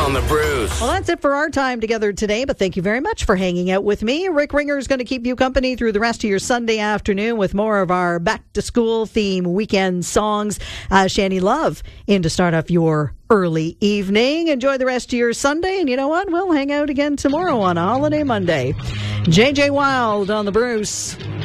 on the Bruce. Well, that's it for our time together today, but thank you very much for hanging out with me. Rick Ringer is going to keep you company through the rest of your Sunday afternoon with more of our back-to-school theme weekend songs. Shani Love in to start off your early evening. Enjoy the rest of your Sunday, and you know what? We'll hang out again tomorrow on a holiday Monday. JJ Wild on the Bruce.